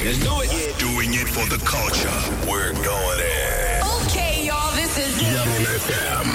Let's do it. Doing it for the culture. We're going in. Okay, y'all, this is it. Yummy FM.